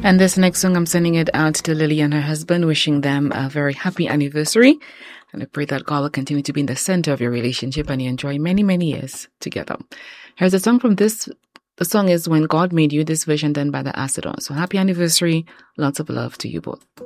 And this next song, I'm sending it out to Lily and her husband, wishing them a very happy anniversary. And I pray that God will continue to be in the center of your relationship and you enjoy many, many years together. Here's a song from this. The song is When God Made You, this version done by the Acedon. So happy anniversary. Lots of love to you both.